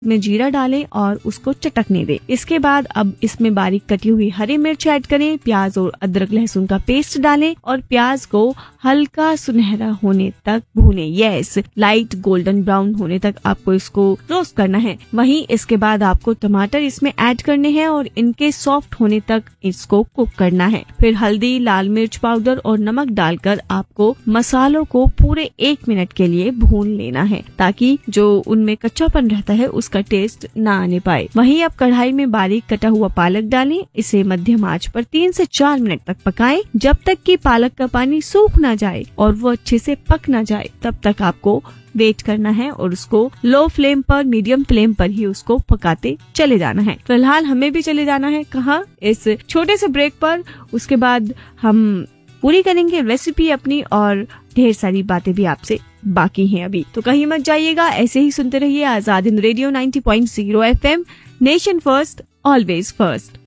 में जीरा डालें और उसको चटकने दें। इसके बाद अब इसमें बारीक कटी हुई हरी मिर्च ऐड करें, प्याज और अदरक लहसुन का पेस्ट डालें और प्याज को हल्का सुनहरा होने तक भूनें। यस, लाइट गोल्डन ब्राउन होने तक आपको इसको रोस्ट करना है। वहीं इसके बाद आपको टमाटर इसमें ऐड करने हैं और इनके सॉफ्ट होने तक इसको कुक करना है। फिर हल्दी, लाल मिर्च पाउडर और नमक डालकर आपको मसालों को पूरे 1 मिनट के लिए भून लेना है, ताकि जो उनमें कच्चापन रहता है उसका टेस्ट ना आने पाए। वहीं अब कढ़ाई में बारीक कटा हुआ पालक डालें, इसे मध्यम आंच पर 3 से 4 मिनट तक पकाएं, जब तक कि पालक का पानी सूख ना जाए और वो अच्छे से पक ना जाए। तब तक आपको वेट करना है और उसको लो फ्लेम पर, मीडियम फ्लेम पर ही उसको पकाते चले जाना है। फिलहाल हमें भी चले जाना है कहाँ, इस छोटे से ब्रेक पर। उसके बाद हम पूरी करेंगे रेसिपी अपनी और ढेर सारी बातें भी आपसे बाकी हैं अभी, तो कहीं मत जाइएगा। ऐसे ही सुनते रहिए Azad Hind radio 90.0 FM, nation first always first.